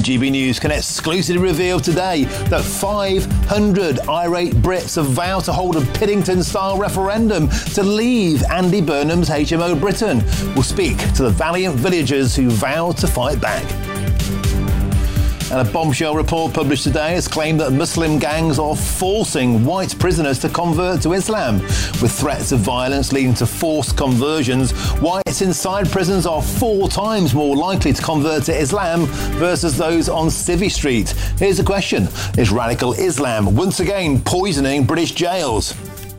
GB News can exclusively reveal today that 500 irate Brits have vowed to hold a Piddington-style referendum to leave Andy Burnham's HMO Britain. We'll speak to the valiant villagers who vowed to fight back. And a bombshell report published today has claimed that Muslim gangs are forcing white prisoners to convert to Islam. With threats of violence leading to forced conversions, whites inside prisons are 4 times more likely to convert to Islam versus those on Civvy Street. Here's the question: is radical Islam once again poisoning British jails?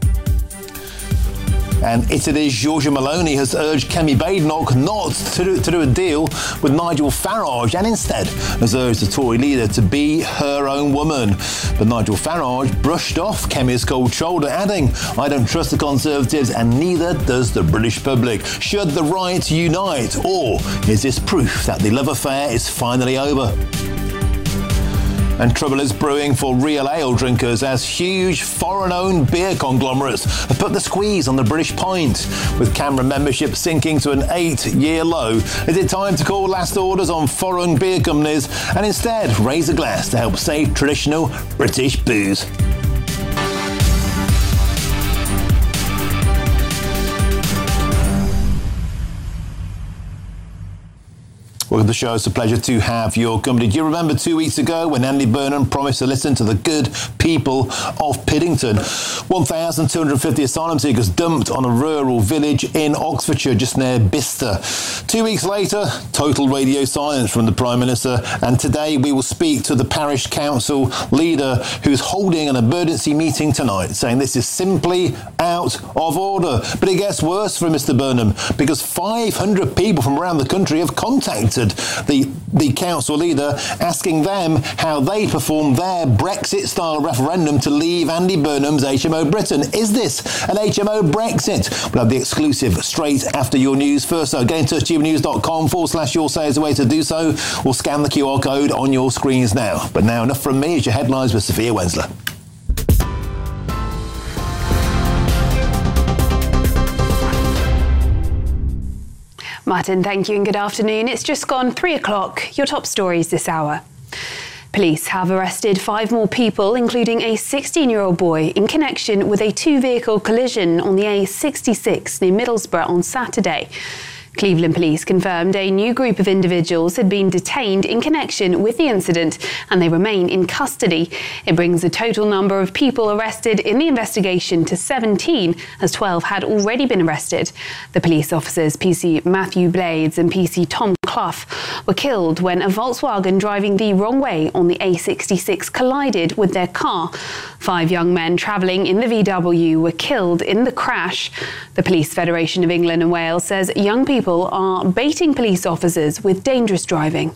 And Italy's Giorgia Meloni has urged Kemi Badenoch not to do a deal with Nigel Farage and instead has urged the Tory leader to be her own woman. But Nigel Farage brushed off Kemi's cold shoulder, adding, "I don't trust the Conservatives and neither does the British public. Should the right unite? Or is this proof that the love affair is finally over?" And trouble is brewing for real ale drinkers as huge foreign-owned beer conglomerates have put the squeeze on the British pint. With Cameron membership sinking to an 8-year low, is it time to call last orders on foreign beer companies and instead raise a glass to help save traditional British booze? Welcome to the show. It's a pleasure to have your company. Do you remember 2 weeks ago when Andy Burnham promised to listen to the good people of Piddington? 1,250 asylum seekers dumped on a rural village in Oxfordshire, just near Bicester. 2 weeks later, total radio silence from the Prime Minister. And today we will speak to the parish council leader who's holding an emergency meeting tonight, saying this is simply out of order. But it gets worse for Mr. Burnham because 500 people from around the country have contacted the council leader, asking them how they performed their Brexit-style referendum to leave Andy Burnham's HMO Britain. Is this an HMO Brexit? We'll have the exclusive straight after your news. First, though, get in touch, gbnews.com/your say is the way to do so, or scan the QR code on your screens now. But now, enough from me. It's your headlines with Sophia Wensler. Martin, thank you and good afternoon. It's just gone 3 o'clock. Your top stories this hour. Police have arrested 5 more people, including a 16-year-old boy, in connection with a 2-vehicle collision on the A66 near Middlesbrough on Saturday. Cleveland police confirmed a new group of individuals had been detained in connection with the incident and they remain in custody. It brings the total number of people arrested in the investigation to 17, as 12 had already been arrested. The police officers PC Matthew Blades and PC Tom Clough were killed when a Volkswagen driving the wrong way on the A66 collided with their car. 5 young men travelling in the VW were killed in the crash. The Police Federation of England and Wales says young people are baiting police officers with dangerous driving.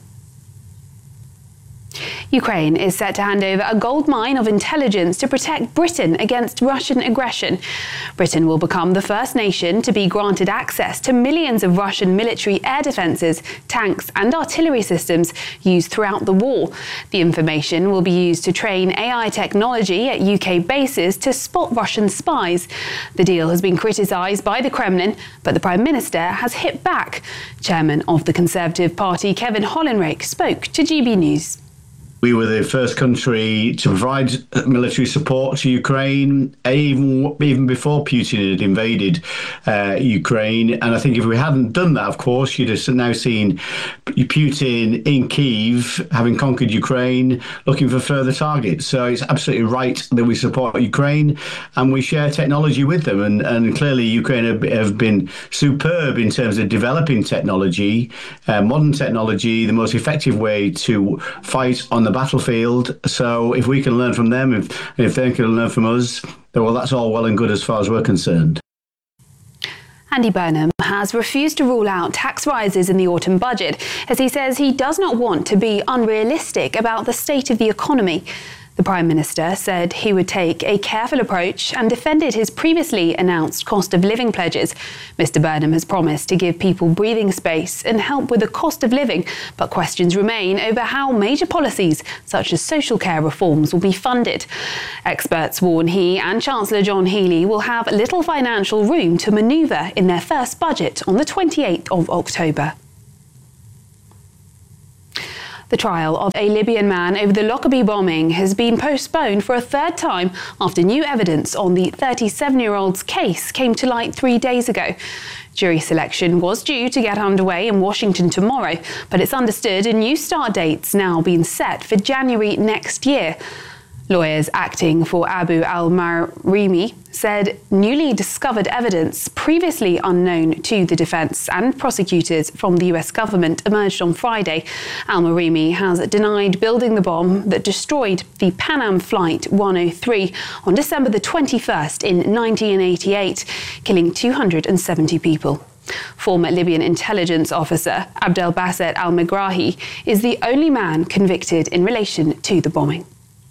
Ukraine is set to hand over a gold mine of intelligence to protect Britain against Russian aggression. Britain will become the first nation to be granted access to millions of Russian military air defences, tanks and artillery systems used throughout the war. The information will be used to train AI technology at UK bases to spot Russian spies. The deal has been criticised by the Kremlin, but the Prime Minister has hit back. Chairman of the Conservative Party, Kevin Hollinrake, spoke to GB News. We were the first country to provide military support to Ukraine, even before Putin had invaded Ukraine. And I think if we hadn't done that, of course, you'd have now seen Putin in Kyiv, having conquered Ukraine, looking for further targets. So it's absolutely right that we support Ukraine and we share technology with them. And clearly Ukraine have been superb in terms of developing technology, modern technology, the most effective way to fight on the battlefield. So if we can learn from them, if they can learn from us, well, that's all well and good as far as we're concerned. Andy Burnham has refused to rule out tax rises in the autumn budget, as he says he does not want to be unrealistic about the state of the economy. The Prime Minister said he would take a careful approach and defended his previously announced cost of living pledges. Mr Burnham has promised to give people breathing space and help with the cost of living, but questions remain over how major policies such as social care reforms will be funded. Experts warn he and Chancellor John Healey will have little financial room to manoeuvre in their first budget on the 28th of October. The trial of a Libyan man over the Lockerbie bombing has been postponed for a third time after new evidence on the 37-year-old's case came to light 3 days ago. Jury selection was due to get underway in Washington tomorrow, but it's understood a new start date's now been set for January next year. Lawyers acting for Abu al-Marimi said newly discovered evidence previously unknown to the defence and prosecutors from the US government emerged on Friday. Al-Marimi has denied building the bomb that destroyed the Pan Am Flight 103 on December the 21st in 1988, killing 270 people. Former Libyan intelligence officer Abdel Basset al-Megrahi is the only man convicted in relation to the bombing.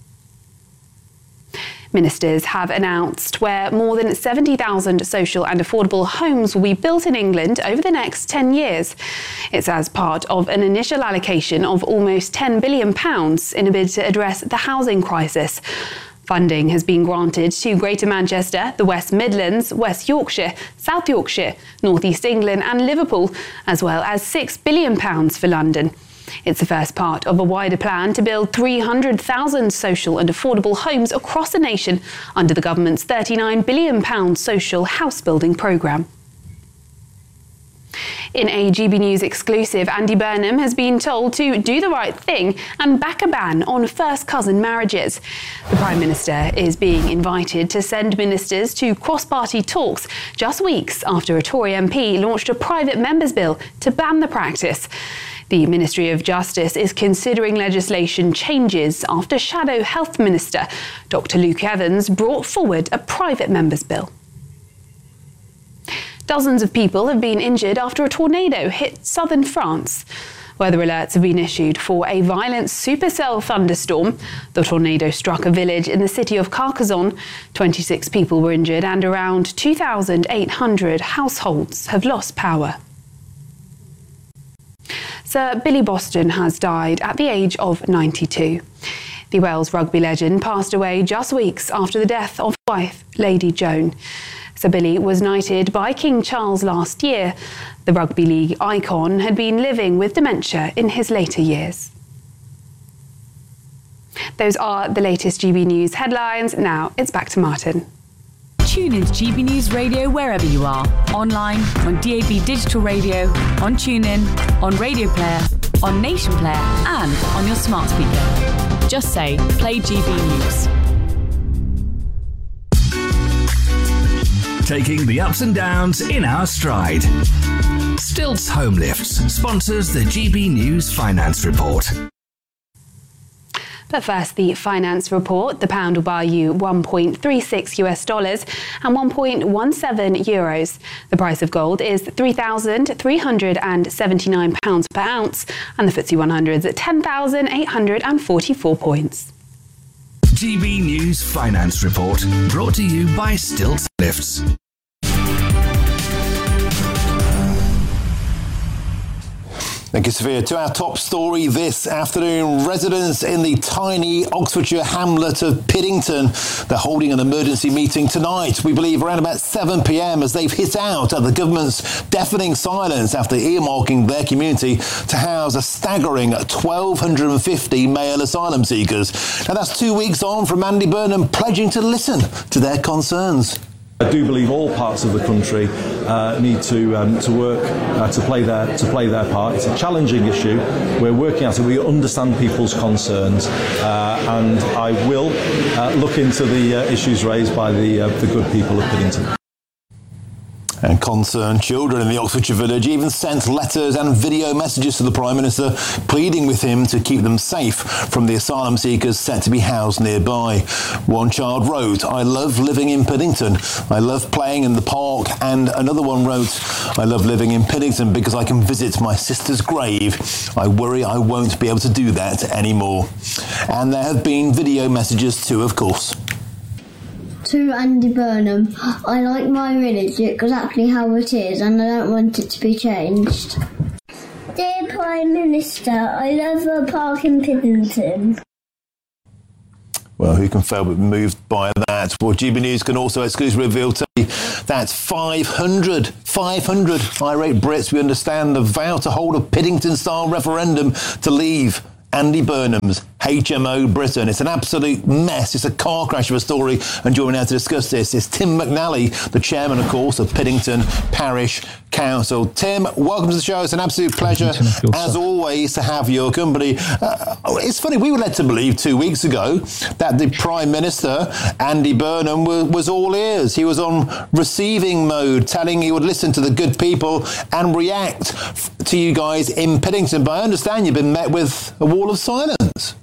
Ministers have announced where more than 70,000 social and affordable homes will be built in England over the next 10 years. It's as part of an initial allocation of almost £10 billion in a bid to address the housing crisis. Funding has been granted to Greater Manchester, the West Midlands, West Yorkshire, South Yorkshire, North East England and Liverpool, as well as £6 billion for London. It's the first part of a wider plan to build 300,000 social and affordable homes across the nation under the government's £39 billion social house building programme. In a GB News exclusive, Andy Burnham has been told to do the right thing and back a ban on first cousin marriages. The Prime Minister is being invited to send ministers to cross-party talks just weeks after a Tory MP launched a private members' bill to ban the practice. The Ministry of Justice is considering legislation changes after Shadow Health Minister Dr Luke Evans brought forward a private members' bill. Dozens of people have been injured after a tornado hit southern France. Weather alerts have been issued for a violent supercell thunderstorm. The tornado struck a village in the city of Carcassonne. 26 people were injured and around 2,800 households have lost power. Sir Billy Boston has died at the age of 92. The Wales rugby legend passed away just weeks after the death of his wife, Lady Joan. Sir Billy was knighted by King Charles last year. The rugby league icon had been living with dementia in his later years. Those are the latest GB News headlines. Now it's back to Martin. Tune into GB News Radio wherever you are. Online, on DAB Digital Radio, on TuneIn, on Radio Player, on Nation Player and on your smart speaker. Just say, play GB News. Taking the ups and downs in our stride. Stilts Home Lifts sponsors the GB News Finance Report. But first, the finance report. The pound will buy you $1.36 and 1.17 euros. The price of gold is £3,379 per ounce, and the FTSE 100 is at 10,844 points. GB News Finance Report, brought to you by Stilts Lifts. Thank you, Sophia. To our top story this afternoon, residents in the tiny Oxfordshire hamlet of Piddington, they're holding an emergency meeting tonight, we believe around about 7 p.m, as they've hit out at the government's deafening silence after earmarking their community to house a staggering 1,250 male asylum seekers. Now, that's 2 weeks on from Andy Burnham pledging to listen to their concerns. I do believe all parts of the country need to work to play their part. It's a challenging issue. We're working at it. We understand people's concerns, and I will look into the issues raised by the good people of Piddington. And concerned children in the Oxfordshire village even sent letters and video messages to the Prime Minister, pleading with him to keep them safe from the asylum seekers set to be housed nearby. One child wrote, "I love living in Piddington. I love playing in the park." And another one wrote, "I love living in Piddington because I can visit my sister's grave. I worry I won't be able to do that anymore." And there have been video messages too, of course. To Andy Burnham, I like my village exactly how it is and I don't want it to be changed. Dear Prime Minister, I love a park in Piddington. Well, who can fail but be moved by that? Well, GB News can also exclusively reveal to you that 500 irate Brits, we understand, have vowed to hold a Piddington-style referendum to leave Andy Burnham's HMO Britain. It's an absolute mess. It's a car crash of a story. And joining me now to discuss this is Tim McNally, the chairman, of course, of Piddington Parish Council. Tim, welcome to the show. It's an absolute pleasure, as always, to have your company. It's funny, we were led to believe 2 weeks ago that the Prime Minister, Andy Burnham, was all ears. He was on receiving mode, telling he would listen to the good people and react to you guys in Piddington. But I understand you've been met with a wall of silence.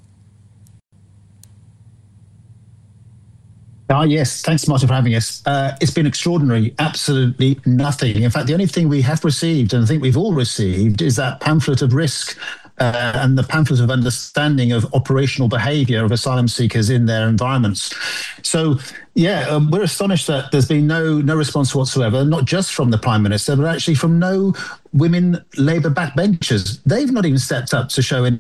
Yes, thanks, Martin, for having us. It's been extraordinary, absolutely nothing. In fact, the only thing we have received, and I think we've all received, is that pamphlet of risk and the pamphlet of understanding of operational behaviour of asylum seekers in their environments. So, we're astonished that there's been no response whatsoever, not just from the Prime Minister, but actually from no women Labour backbenchers. They've not even stepped up to show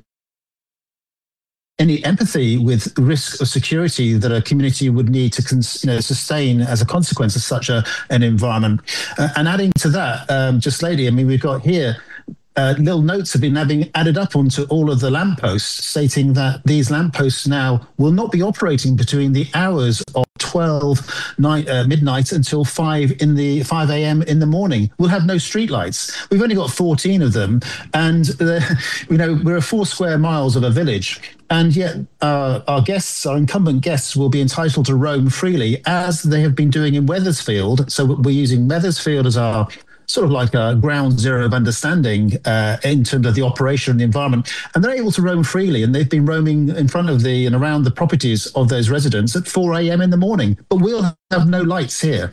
any empathy with risk of security that a community would need to sustain as a consequence of such an environment. And adding to that, just lately, I mean, we've got here little notes have been now being added up onto all of the lampposts, stating that these lampposts now will not be operating between the hours of 12 midnight until 5 a.m. in the morning. We'll have no streetlights. We've only got 14 of them, and we're 4 square miles of a village. And yet our guests, our incumbent guests, will be entitled to roam freely, as they have been doing in Wethersfield. So we're using Wethersfield as our sort of like a ground zero of understanding in terms of the operation and the environment. And they're able to roam freely, and they've been roaming in front of and around the properties of those residents at 4 a.m. in the morning. But we'll have no lights here.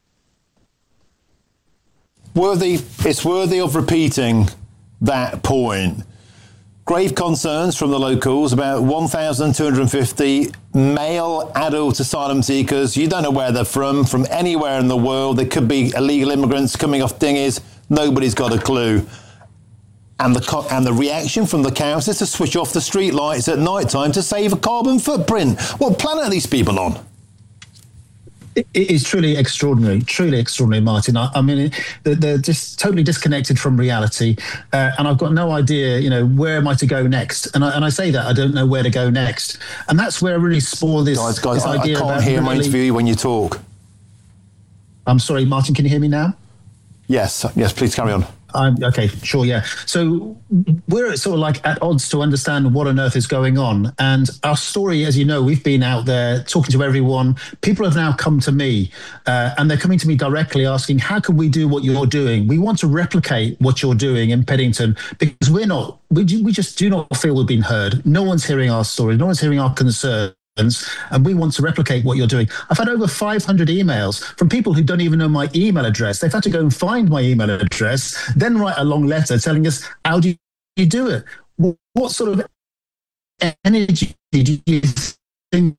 It's worthy of repeating that point. Grave concerns from the locals about 1,250 male adult asylum seekers. You don't know where they're from anywhere in the world. They could be illegal immigrants coming off dinghies. Nobody's got a clue. And the reaction from the council is to switch off the street lights at night time to save a carbon footprint. What planet are these people on? It is truly extraordinary, Martin. I mean, they're just totally disconnected from reality, and I've got no idea, where am I to go next? And I say that I don't know where to go next, and that's where I really spoil this guys, idea. I can't hear my interview when you talk. I'm sorry, Martin. Can you hear me now? Yes, please carry on. Okay, sure, yeah. So we're sort of like at odds to understand what on earth is going on. And our story, as you know, we've been out there talking to everyone. People have now come to me, and they're coming to me directly asking, how can we do what you're doing? We want to replicate what you're doing in Piddington, because we just do not feel we've been heard. No one's hearing our story. No one's hearing our concerns. And we want to replicate what you're doing. I've had over 500 emails from people who don't even know my email address. They've had to go and find my email address, then write a long letter telling us, how do you do it? What sort of energy do you think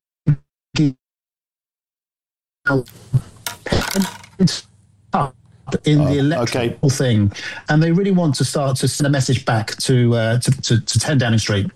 in the electoral thing? And they really want to start to send a message back to 10 Downing Street.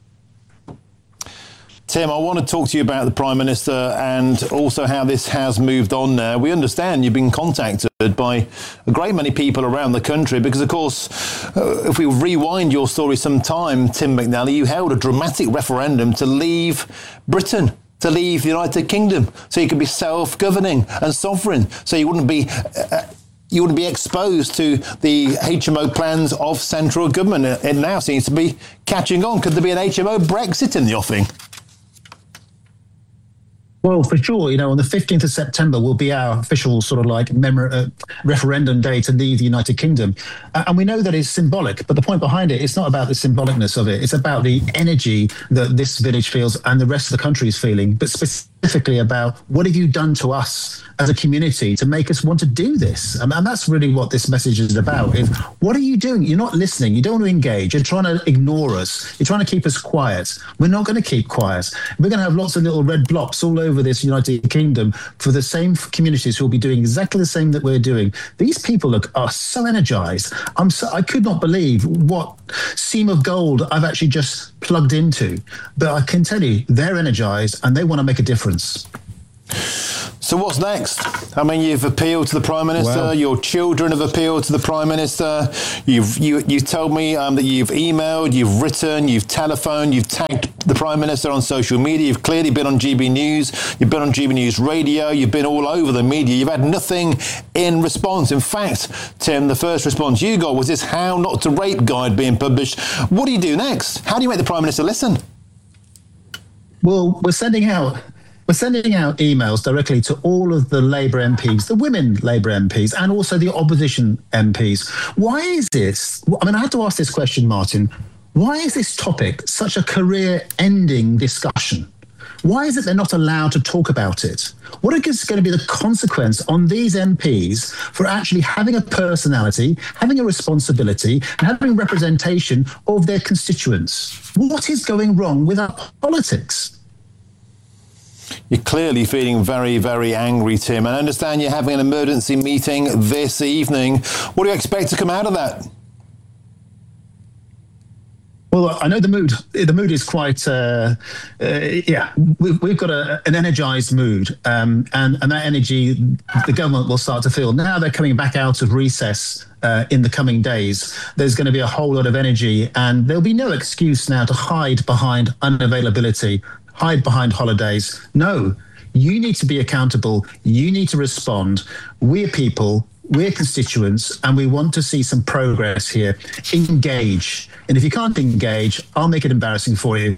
Tim, I want to talk to you about the Prime Minister and also how this has moved on now. We understand you've been contacted by a great many people around the country because, of course, if we rewind your story some time, Tim McNally, you held a dramatic referendum to leave Britain, to leave the United Kingdom, so you could be self-governing and sovereign, so you wouldn't be exposed to the HMO plans of central government. It now seems to be catching on. Could there be an HMO Brexit in the offing? Well, for sure, on the 15th of September will be our official sort of like referendum day to leave the United Kingdom. And we know that it's symbolic, but the point behind it's not about the symbolicness of it. It's about the energy that this village feels and the rest of the country is feeling, but specifically about what have you done to us as a community to make us want to do this? And that's really what this message is about. What are you doing? You're not listening. You don't want to engage. You're trying to ignore us. You're trying to keep us quiet. We're not going to keep quiet. We're going to have lots of little red blocks all over this United Kingdom for the same communities who will be doing exactly the same that we're doing. These people are so energized. I could not believe what seam of gold I've actually just plugged into. But I can tell you, they're energized and they want to make a difference. So what's next? I mean, you've appealed to the Prime Minister. Well, your children have appealed to the Prime Minister. You've told me that you've emailed, you've written, you've telephoned, you've tagged the Prime Minister on social media. You've clearly been on GB News. You've been on GB News Radio. You've been all over the media. You've had nothing in response. In fact, Tim, the first response you got was this How Not to Rape guide being published. What do you do next? How do you make the Prime Minister listen? Well, we're sending out emails directly to all of the Labour MPs, the women Labour MPs, and also the opposition MPs. Why is this? I mean, I have to ask this question, Martin. Why is this topic such a career-ending discussion? Why is it they're not allowed to talk about it? What is going to be the consequence on these MPs for actually having a personality, having a responsibility, and having representation of their constituents? What is going wrong with our politics? You're clearly feeling very, very angry, Tim. And I understand you're having an emergency meeting this evening. What do you expect to come out of that? Well, I know the mood. The mood is quite, we've got an energised mood, and that energy the government will start to feel. Now they're coming back out of recess in the coming days. There's going to be a whole lot of energy, and there'll be no excuse now to hide behind unavailability, hide behind holidays. No, you need to be accountable. You need to respond. We're people. We're constituents, and we want to see some progress here. Engage. And if you can't engage, I'll make it embarrassing for you.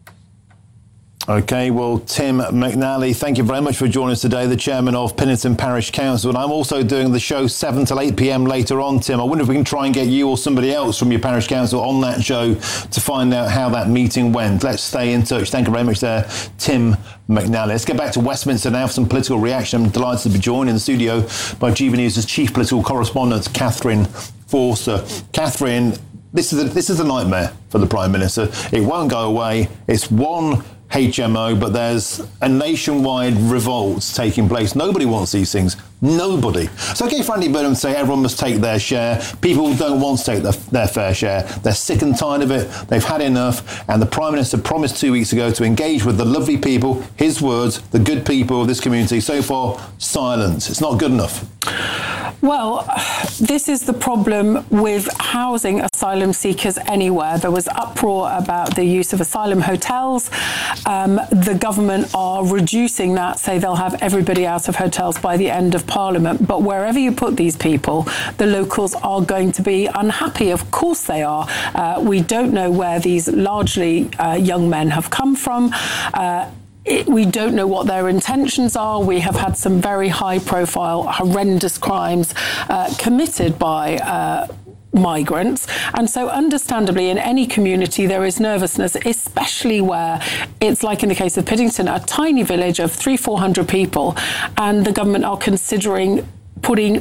OK, well, Tim McNally, thank you very much for joining us today, the chairman of Piddington Parish Council. And I'm also doing the show 7 till 8 p.m. later on, Tim. I wonder if we can try and get you or somebody else from your parish council on that show to find out how that meeting went. Let's stay in touch. Thank you very much there, Tim McNally. Let's get back to Westminster now for some political reaction. I'm delighted to be joined in the studio by GB News' chief political correspondent, Catherine Forster. Catherine, this is a nightmare for the Prime Minister. It won't go away. It's one HMO, but there's a nationwide revolt taking place. Nobody wants these things. Nobody. It's okay for Andy Burnham to say everyone must take their share. People don't want to take their fair share. They're sick and tired of it. They've had enough. And the Prime Minister promised 2 weeks ago to engage with the lovely people, his words, the good people of this community. So far, silence. It's not good enough. Well, this is the problem with housing asylum seekers anywhere. There was uproar about the use of asylum hotels. The government are reducing that, say they'll have everybody out of hotels by the end of Parliament. But wherever you put these people, the locals are going to be unhappy. Of course they are. We don't know where these largely young men have come from. We don't know what their intentions are. We have had some very high-profile, horrendous crimes committed by migrants. And so understandably, in any community, there is nervousness, especially where it's like in the case of Piddington, a tiny village of 300-400 people, and the government are considering putting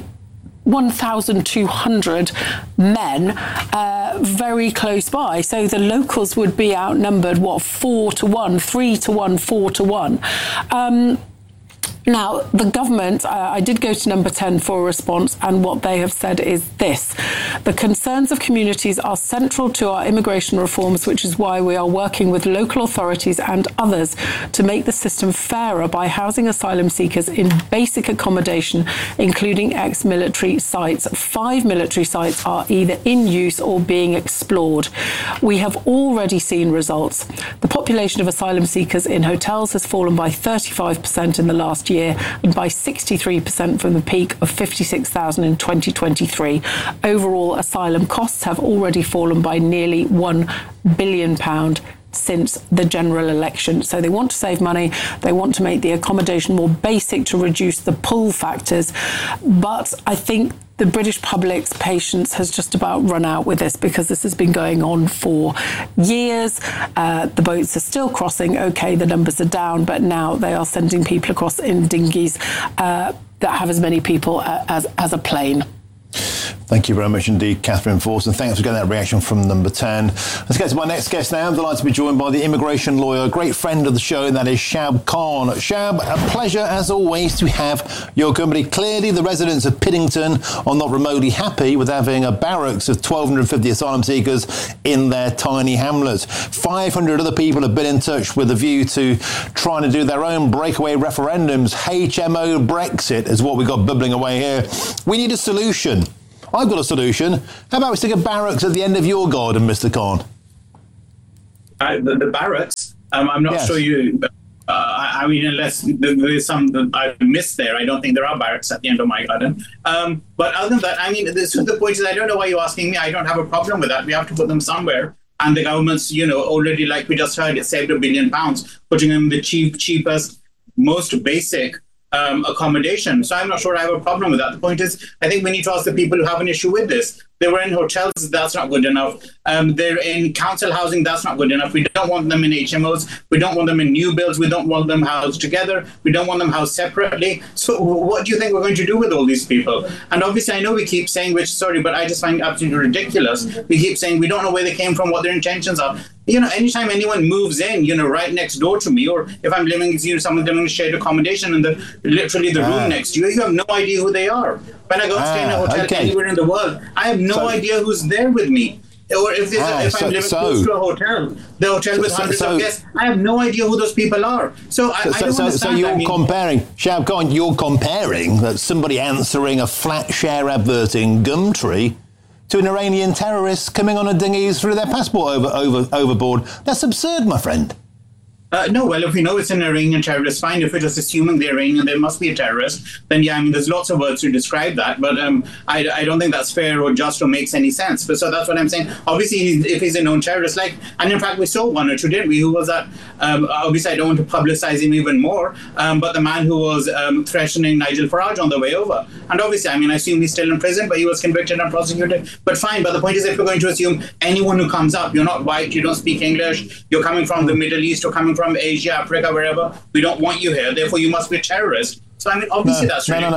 1,200 men very close by. So the locals would be outnumbered, 4 to 1, 3 to 1, 4 to 1. Now, the government, I did go to number 10 for a response, and what they have said is this. The concerns of communities are central to our immigration reforms, which is why we are working with local authorities and others to make the system fairer by housing asylum seekers in basic accommodation, including ex-military sites. 5 military sites are either in use or being explored. We have already seen results. The population of asylum seekers in hotels has fallen by 35% in the last year, and by 63% from the peak of 56,000 in 2023. Overall, asylum costs have already fallen by nearly £1 billion since the general election. So they want to save money. They want to make the accommodation more basic to reduce the pull factors. But I think the British public's patience has just about run out with this, because this has been going on for years. The boats are still crossing. OK, the numbers are down, but now they are sending people across in dinghies that have as many people as a plane. Thank you very much indeed, Catherine Force, and thanks for getting that reaction from number 10. Let's get to my next guest now. I'm delighted to be joined by the immigration lawyer, a great friend of the show, and that is Shab Khan. Shab, a pleasure as always to have your company. Clearly, the residents of Piddington are not remotely happy with having a barracks of 1,250 asylum seekers in their tiny hamlet. 500 other people have been in touch with a view to trying to do their own breakaway referendums. HMO Brexit is what we've got bubbling away here. We need a solution. I've got a solution. How about we stick a barracks at the end of your garden, Mr. Khan? The barracks? I'm not sure you... I mean, unless there's some that I missed there, I don't think there are barracks at the end of my garden. But other than that, I mean, the point is, I don't know why you're asking me. I don't have a problem with that. We have to put them somewhere. And the government's, already, like we just heard, it saved £1 billion, putting them in the cheapest, most basic accommodation. So I'm not sure I have a problem with that. The point is, I think we need to ask the people who have an issue with this. They were in hotels, that's not good enough. They're in council housing, that's not good enough. We don't want them in HMOs. We don't want them in new builds. We don't want them housed together. We don't want them housed separately. So what do you think we're going to do with all these people? And obviously, I know we keep saying, but I just find it absolutely ridiculous. We keep saying we don't know where they came from, what their intentions are. Anytime anyone moves in, right next door to me, or if I'm living, someone's living in shared accommodation and literally the room next to you, you have no idea who they are. When I go stay in a hotel anywhere in the world, I have no idea who's there with me. Or if I'm living close to a hotel, the hotel with hundreds of guests, I have no idea who those people are. So I don't understand. So you're comparing, Shab Khan, you're comparing that somebody answering a flat share advert in Gumtree to an Iranian terrorist coming on a dinghy through their passport overboard. That's absurd, my friend. No, well, if we know it's an Iranian terrorist, fine. If we're just assuming they're Iranian, there must be a terrorist, then there's lots of words to describe that. But I don't think that's fair or just or makes any sense. But so that's what I'm saying. Obviously, if he's a known terrorist, and in fact, we saw one or two, didn't we? Who was that? Obviously, I don't want to publicize him even more, but the man who was threatening Nigel Farage on the way over. And obviously, I assume he's still in prison, but he was convicted and prosecuted. But fine. But the point is, if we're going to assume anyone who comes up, you're not white, you don't speak English, you're coming from the Middle East or coming from Asia, Africa, wherever, we don't want you here, therefore you must be a terrorist. So obviously that's right.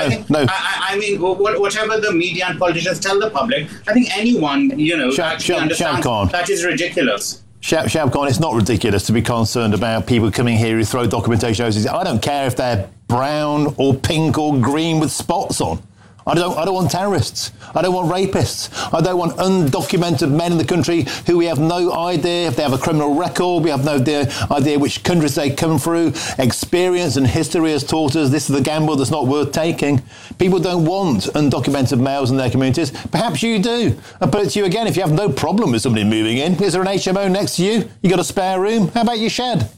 Whatever the media and politicians tell the public, I think anyone, actually understands that is ridiculous. Shab Khan, it's not ridiculous to be concerned about people coming here who throw documentation overseas. I don't care if they're brown or pink or green with spots on. I don't want terrorists. I don't want rapists. I don't want undocumented men in the country who we have no idea if they have a criminal record. We have no idea which countries they come through. Experience and history has taught us this is a gamble that's not worth taking. People don't want undocumented males in their communities. Perhaps you do. I put it to you again, if you have no problem with somebody moving in, is there an HMO next to you? You got a spare room? How about your shed?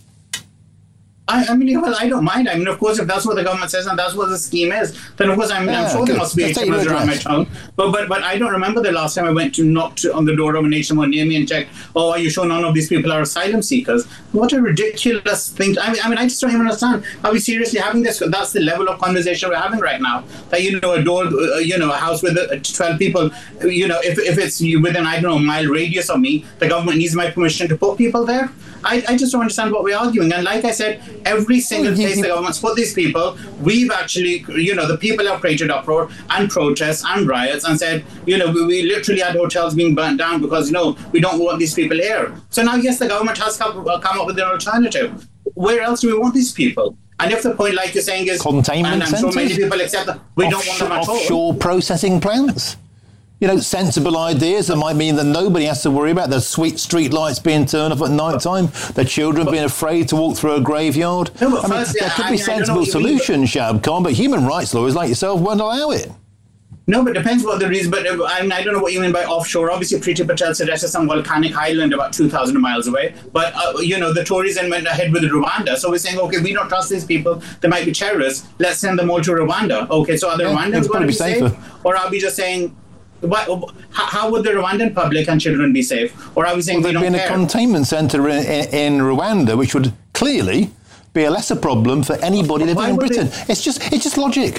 I don't mind. Of course, if that's what the government says and that's what the scheme is, then of course I'm sure there must be HMOs around my town. But I don't remember the last time I went to knock on the door of an HMO near me and checked, are you sure none of these people are asylum seekers? What a ridiculous thing. I just don't even understand. Are we seriously having this? That's the level of conversation we're having right now. That, a door, a house with 12 people, if it's within, mile radius of me, the government needs my permission to put people there? I just don't understand what we're arguing. And like I said, every single place the government's put these people, we've actually, the people have created uproar and protests and riots and said, we literally had hotels being burnt down because, we don't want these people here. So now, yes, the government has come up with an alternative. Where else do we want these people? And if the point, like you're saying, is containment and I'm sure many people accept that, we don't want them at all. Offshore processing plants. Sensible ideas that might mean that nobody has to worry about the sweet street lights being turned off at night time, their children being afraid to walk through a graveyard. There could be sensible solutions, Shab Khan, but human rights lawyers like yourself won't allow it. No, but it depends what the reason. But I don't know what you mean by offshore. Obviously, Priti Patel suggested some volcanic island about 2,000 miles away. But, the Tories then went ahead with Rwanda. So we're saying, okay, we don't trust these people. They might be terrorists. Let's send them all to Rwanda. Okay, so are the Rwandans going to be safe? Or are we just saying... How would the Rwandan public and children be safe? Or are we saying we don't care? There'd been a containment centre in Rwanda, which would clearly be a lesser problem for anybody living in Britain. It's just logic.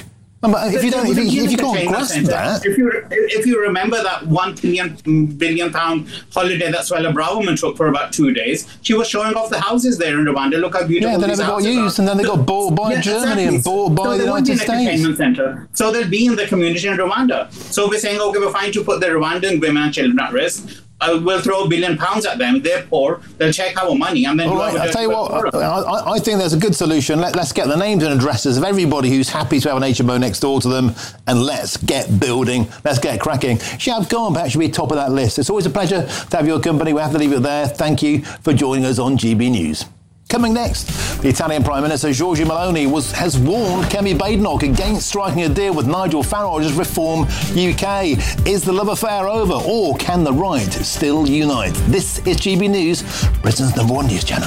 But if you can't grasp that, if you remember that £1 billion holiday that Suella Braverman took for about 2 days, she was showing off the houses there in Rwanda. Look how beautiful these houses are. Yeah, they never got used, and then they got bought by Germany and bought by the United States. Entertainment center. So they'll be in the community in Rwanda. So we're saying, okay, we're fine to put the Rwandan women and children at risk. We'll throw £1 billion at them. They're poor. They'll check our money and then. All right, I'll tell you what. I think there's a good solution. Let's get the names and addresses of everybody who's happy to have an HMO next door to them, and let's get building. Let's get cracking. Shab Khan perhaps should be top of that list. It's always a pleasure to have your company. We have to leave it there. Thank you for joining us on GB News. Coming next, the Italian Prime Minister Giorgia Meloni has warned Kemi Badenoch against striking a deal with Nigel Farage's Reform UK. Is the love affair over, or can the right still unite? This is GB News, Britain's #1 news channel.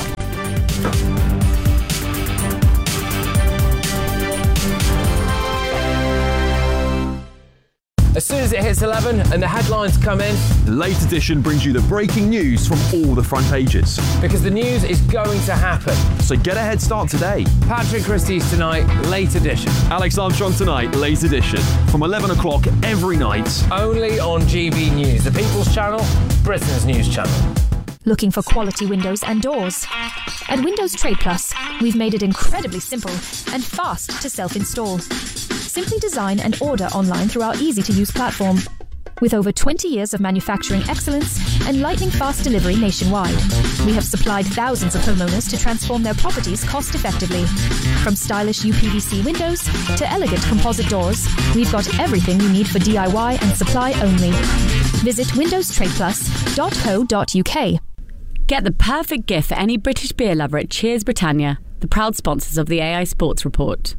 As soon as it hits 11 and the headlines come in, the Late Edition brings you the breaking news from all the front pages. Because the news is going to happen. So get a head start today. Patrick Christie's Tonight, Late Edition. Alex Armstrong Tonight, Late Edition. From 11 o'clock every night. Only on GB News, the People's Channel, Britain's news channel. Looking for quality windows and doors? At Windows Trade Plus, we've made it incredibly simple and fast to self-install. Simply design and order online through our easy-to-use platform. With over 20 years of manufacturing excellence and lightning-fast delivery nationwide, we have supplied thousands of homeowners to transform their properties cost-effectively. From stylish UPVC windows to elegant composite doors, we've got everything you need for DIY and supply only. Visit windowstradeplus.co.uk. Get the perfect gift for any British beer lover at Cheers Britannia, the proud sponsors of the AI Sports Report.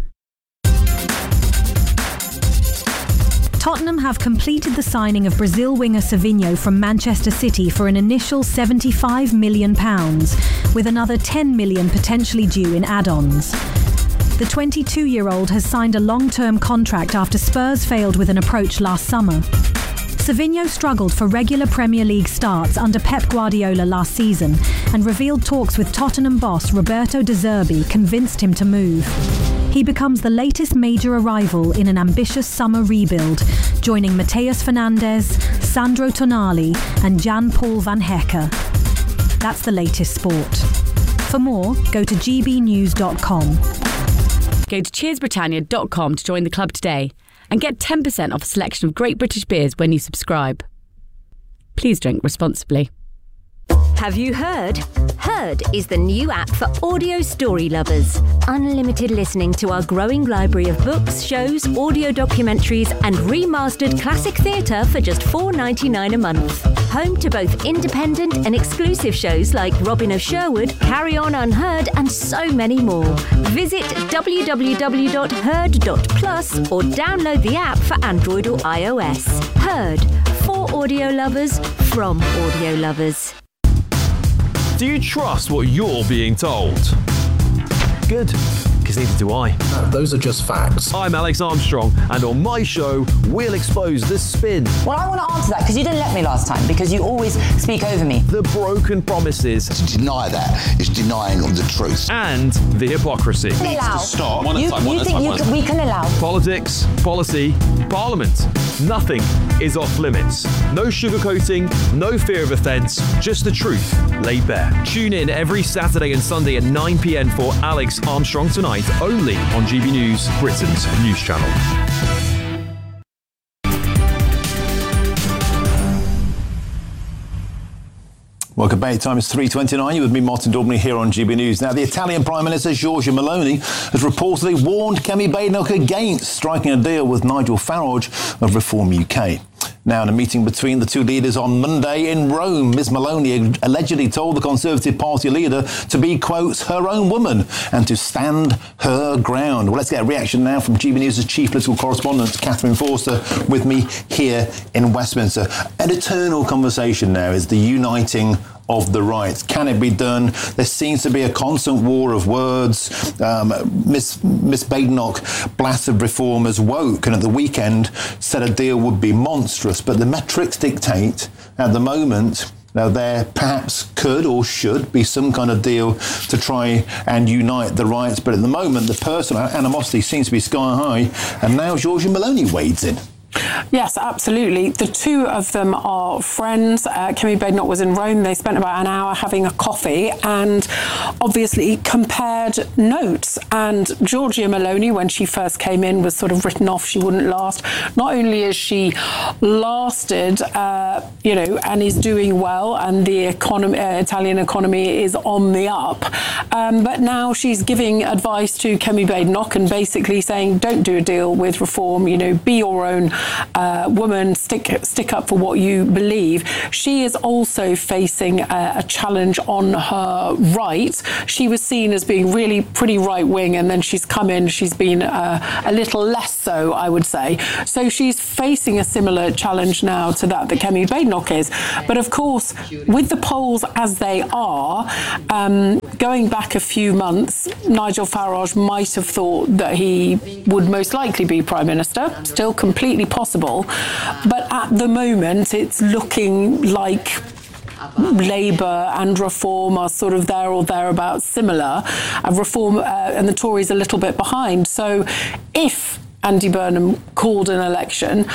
Tottenham have completed the signing of Brazil winger Savinho from Manchester City for an initial £75 million, with another £10 million potentially due in add-ons. The 22-year-old has signed a long-term contract after Spurs failed with an approach last summer. Savinho struggled for regular Premier League starts under Pep Guardiola last season, and revealed talks with Tottenham boss Roberto De Zerbi convinced him to move. He becomes the latest major arrival in an ambitious summer rebuild, joining Mateus Fernandes, Sandro Tonali and Jan-Paul van Hecke. That's the latest sport. For more, go to gbnews.com. Go to cheersbritannia.com to join the club today and get 10% off a selection of great British beers when you subscribe. Please drink responsibly. Have you heard? Heard is the new app for audio story lovers. Unlimited listening to our growing library of books, shows, audio documentaries and remastered classic theatre for just $4.99 a month. Home to both independent and exclusive shows like Robin of Sherwood, Carry On Unheard and so many more. Visit www.heard.plus or download the app for Android or iOS. Heard, for audio lovers, from audio lovers. Do you trust what you're being told? Good, because neither do I. Those are just facts. I'm Alex Armstrong, and on my show, we'll expose the spin. Well, I want to answer that, because you didn't let me last time, because you always speak over me. The broken promises. To deny that is denying the truth. And the hypocrisy. We can allow. Stop. We can allow. Politics, policy, parliament. Nothing is off limits. No sugarcoating, no fear of offence, just the truth laid bare. Tune in every Saturday and Sunday at 9 p.m. for Alex Armstrong Tonight, only on GB News, Britain's news channel. Welcome back. Time is 3:29. You with me, Martin Daubney, here on GB News. Now, the Italian Prime Minister Giorgia Meloni has reportedly warned Kemi Badenoch against striking a deal with Nigel Farage of Reform UK. Now, in a meeting between the two leaders on Monday in Rome, Ms Meloni allegedly told the Conservative Party leader to be, quote, her own woman and to stand her ground. Well, let's get a reaction now from GB News' chief political correspondent, Catherine Forster, with me here in Westminster. An eternal conversation now is the uniting of the right. Can it be done? There seems to be a constant war of words. Miss Badenoch blasted Reform as woke, and at the weekend said a deal would be monstrous. But the metrics dictate at the moment Now, there perhaps could or should be some kind of deal to try and unite the rights, but at the moment, the personal animosity seems to be sky high, and now Giorgia Meloni wades in. Yes, absolutely. The two of them are friends. Kemi Badenoch was in Rome. They spent about an hour having a coffee and obviously compared notes. And Giorgia Meloni, when she first came in, was sort of written off. She wouldn't last. Not only is she lasted, and is doing well, and the Italian economy is on the up, but now she's giving advice to Kemi Badenoch and basically saying, don't do a deal with Reform, be your own woman, stick up for what you believe. She is also facing a challenge on her right. She was seen as being really pretty right-wing, and then she's come in, she's been a little less so, I would say. So she's facing a similar challenge now to that Kemi Badenoch is. But of course, with the polls as they are, going back a few months, Nigel Farage might have thought that he would most likely be Prime Minister, still completely possible, but at the moment it's looking like Labour and Reform are sort of there or thereabouts similar. Reform and the Tories a little bit behind. So if Andy Burnham called an election,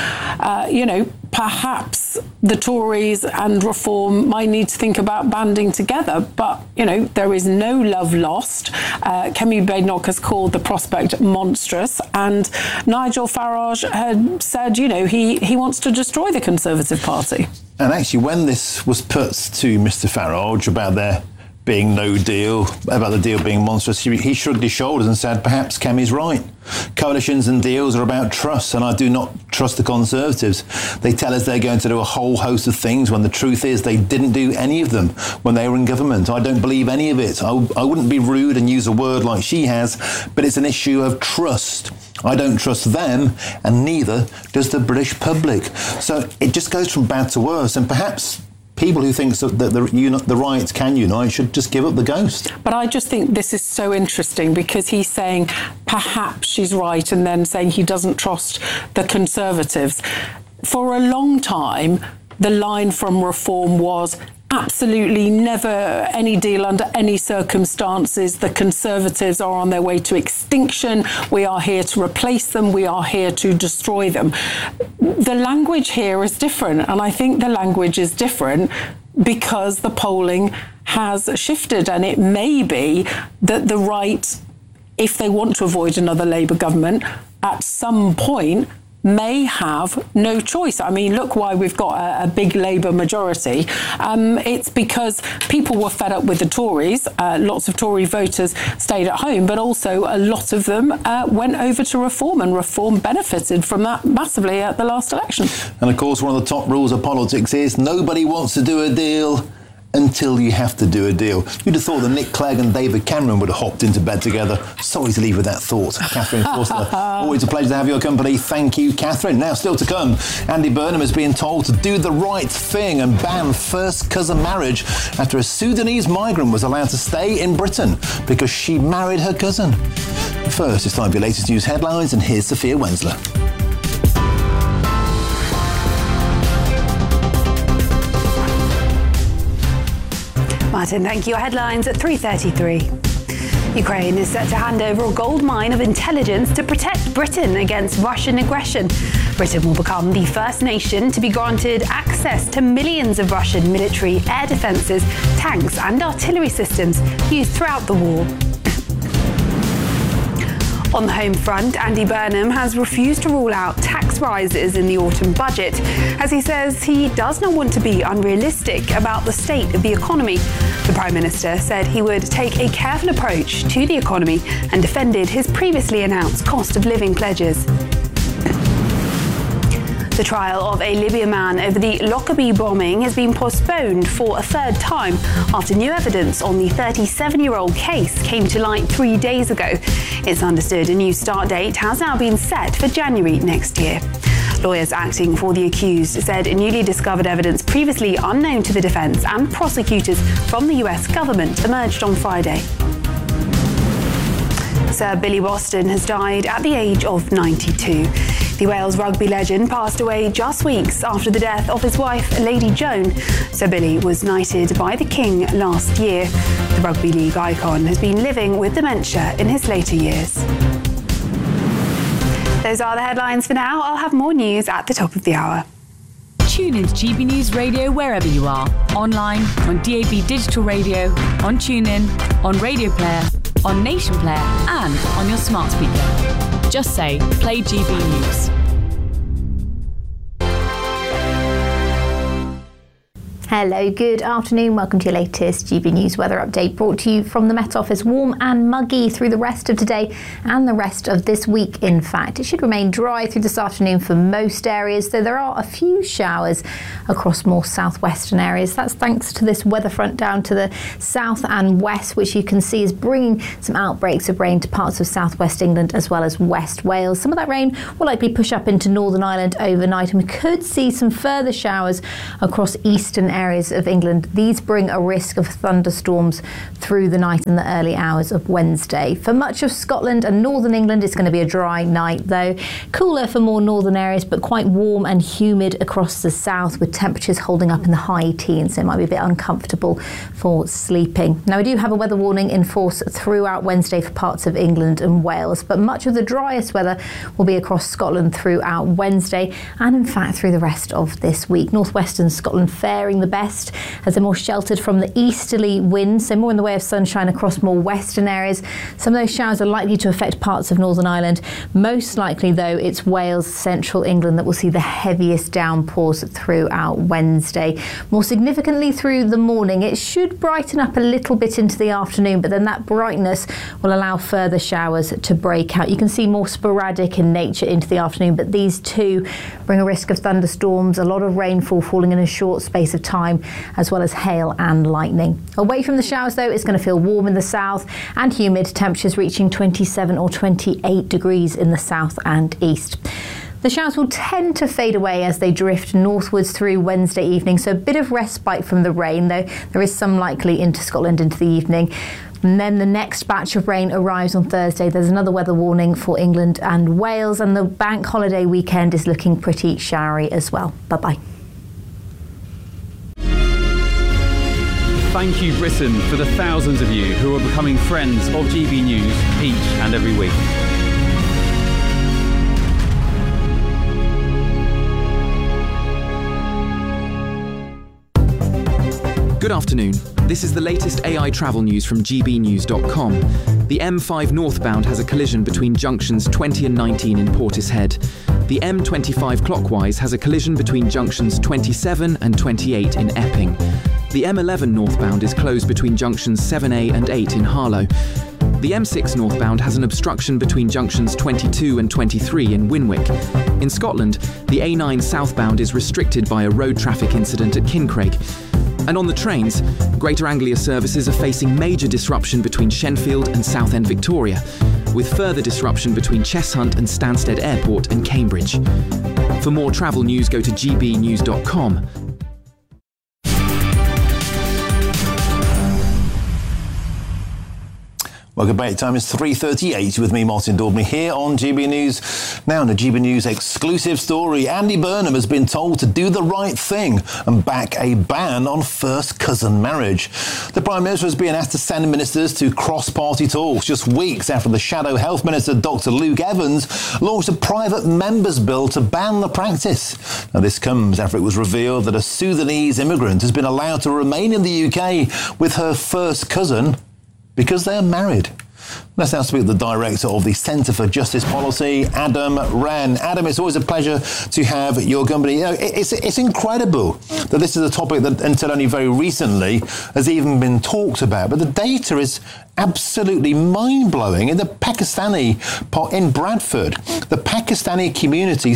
perhaps the Tories and Reform might need to think about banding together. But, there is no love lost. Kemi Badenoch has called the prospect monstrous. And Nigel Farage had said, he wants to destroy the Conservative Party. And actually, when this was put to Mr. Farage about there being no deal, about the deal being monstrous, he shrugged his shoulders and said, perhaps Kemi's right. Coalitions and deals are about trust, and I do not trust the Conservatives. They tell us they're going to do a whole host of things when the truth is they didn't do any of them when they were in government. I don't believe any of it. I wouldn't be rude and use a word like she has, but it's an issue of trust. I don't trust them, and neither does the British public. So it just goes from bad to worse, and perhaps people who think that the right can unite should just give up the ghost. But I just think this is so interesting because he's saying perhaps she's right and then saying he doesn't trust the Conservatives. For a long time, the line from Reform was absolutely never any deal under any circumstances. The Conservatives are on their way to extinction. We are here to replace them. We are here to destroy them. The language here is different, and I think the language is different because the polling has shifted, and it may be that the right, if they want to avoid another Labour government, at some point may have no choice. I mean, look why we've got a big Labour majority. It's because people were fed up with the Tories. Lots of Tory voters stayed at home, but also a lot of them went over to Reform, and Reform benefited from that massively at the last election. And of course, one of the top rules of politics is nobody wants to do a deal until you have to do a deal. You'd have thought that Nick Clegg and David Cameron would have hopped into bed together. Sorry to leave with that thought. Catherine Forster, always a pleasure to have your company. Thank you, Catherine. Now, still to come, Andy Burnham is being told to do the right thing and ban first cousin marriage after a Sudanese migrant was allowed to stay in Britain because she married her cousin. First, it's time for your latest news headlines, and here's Sophia Wensler. Martin, thank you. Headlines at 3:33. Ukraine is set to hand over a gold mine of intelligence to protect Britain against Russian aggression. Britain will become the first nation to be granted access to millions of Russian military air defences, tanks and artillery systems used throughout the war. On the home front, Andy Burnham has refused to rule out tax rises in the autumn budget, as he says he does not want to be unrealistic about the state of the economy. The Prime Minister said he would take a careful approach to the economy and defended his previously announced cost of living pledges. The trial of a Libyan man over the Lockerbie bombing has been postponed for a third time after new evidence on the 37-year-old case came to light 3 days ago. It's understood a new start date has now been set for January next year. Lawyers acting for the accused said newly discovered evidence previously unknown to the defence and prosecutors from the US government emerged on Friday. Sir Billy Boston has died at the age of 92. The Wales rugby legend passed away just weeks after the death of his wife, Lady Joan. Sir Billy was knighted by the King last year. The rugby league icon has been living with dementia in his later years. Those are the headlines for now. I'll have more news at the top of the hour. Tune into GB News Radio wherever you are. Online, on DAB Digital Radio, on TuneIn, on Radio Player, on Nation Player and on your smart speaker. Just say, play GB News. Hello, good afternoon. Welcome to your latest GB News weather update, brought to you from the Met Office. Warm and muggy through the rest of today and the rest of this week, in fact. It should remain dry through this afternoon for most areas, though there are a few showers across more southwestern areas. That's thanks to this weather front down to the south and west, which you can see is bringing some outbreaks of rain to parts of southwest England as well as West Wales. Some of that rain will likely push up into Northern Ireland overnight, and we could see some further showers across eastern areas of England. These bring a risk of thunderstorms through the night and the early hours of Wednesday. For much of Scotland and northern England, it's going to be a dry night, though. Cooler for more northern areas, but quite warm and humid across the south, with temperatures holding up in the high teens. So it might be a bit uncomfortable for sleeping. Now, we do have a weather warning in force throughout Wednesday for parts of England and Wales, but much of the driest weather will be across Scotland throughout Wednesday and, in fact, through the rest of this week. Northwestern Scotland faring the best as they're more sheltered from the easterly winds, so more in the way of sunshine across more western areas. Some of those showers are likely to affect parts of Northern Ireland. Most likely, though, it's Wales, central England that will see the heaviest downpours throughout Wednesday. More significantly through the morning, it should brighten up a little bit into the afternoon, but then that brightness will allow further showers to break out. You can see more sporadic in nature into the afternoon, but these too bring a risk of thunderstorms, a lot of rainfall falling in a short space of time, as well as hail and lightning. Away from the showers, though, it's going to feel warm in the south and humid, temperatures reaching 27 or 28 degrees in the south and east. The showers will tend to fade away as they drift northwards through Wednesday evening, so a bit of respite from the rain, though there is some likely into Scotland into the evening. And then the next batch of rain arrives on Thursday. There's another weather warning for England and Wales, and the bank holiday weekend is looking pretty showery as well. Bye-bye. Thank you, Britain, for the thousands of you who are becoming friends of GB News each and every week. Good afternoon. This is the latest AI travel news from gbnews.com. The M5 northbound has a collision between junctions 20 and 19 in Portishead. The M25 clockwise has a collision between junctions 27 and 28 in Epping. The M11 northbound is closed between junctions 7A and 8 in Harlow. The M6 northbound has an obstruction between junctions 22 and 23 in Winwick. In Scotland, the A9 southbound is restricted by a road traffic incident at Kincraig. And on the trains, Greater Anglia services are facing major disruption between Shenfield and Southend Victoria, with further disruption between Cheshunt and Stansted Airport and Cambridge. For more travel news, go to gbnews.com. Welcome back. Time is 3:38 with me, Martin Daubney, here on GB News. Now, in a GB News exclusive story, Andy Burnham has been told to do the right thing and back a ban on first cousin marriage. The Prime Minister has been asked to send ministers to cross-party talks just weeks after the Shadow Health Minister, Dr Luke Evans, launched a private members' bill to ban the practice. Now, this comes after it was revealed that a Sudanese immigrant has been allowed to remain in the UK with her first cousin because they are married. Let's now speak to the director of the Centre for Justice Policy, Adam Wren. Adam, it's always a pleasure to have your company. You know, it's incredible that this is a topic that until only very recently has even been talked about. But the data is absolutely mind-blowing. In the Pakistani part in Bradford, the Pakistani community,